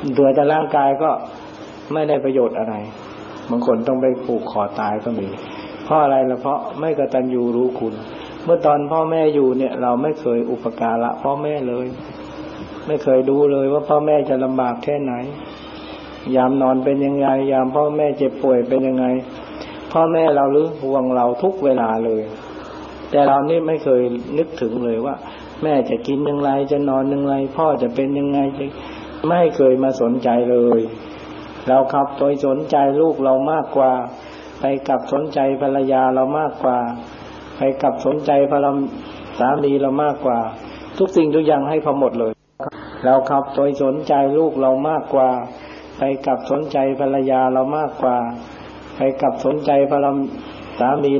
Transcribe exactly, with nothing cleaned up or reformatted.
ตัวแต่ร่างกายก็ไม่ได้ประโยชน์อะไรบางคนต้องไปผูกคอตายก็มีเพราะอะไรล่ะเพราะไม่กตัญญูรู้คุณเมื่อตอนพ่อแม่อยู่เนี่ยเราไม่เคยอุปการะพ่อแม่เลยไม่เคยดูเลยว่าพ่อแม่จะลำบากแค่ไหนยามนอนเป็นยังไงยามพ่อแม่เจ็บป่วยเป็นยังไงพ่อแม่เราหรือห่วงเราทุกเวลาเลยแต่เรานี่ไม่เคยนึกถึงเลยว่าแม่จะกินอย่างไรจะนอนอย่างไรพ่อจะเป็นยังไงไม่เคยมาสนใจเลยเราครับโดยสนใจลูกเรามากกว่าไปกับสนใจภรรยาเรามากกว่าไปกับสนใจภรรยาสามีเรามากกว่าทุกสิ่งทุกอย่างให้พอหมดเลยเราครับโดยสนใจลูกเรามากกว่าไปกับสนใจภรรยาเรามากกว่าไปกับสนใจภรรยาสามี